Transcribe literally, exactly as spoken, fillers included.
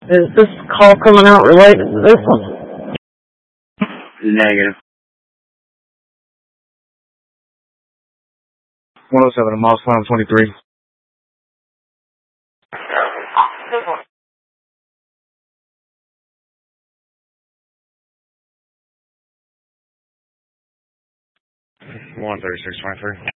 Is this call coming out related to this one? Negative. one oh seven, Moss Farm twenty-three. one thirty-six twenty-three.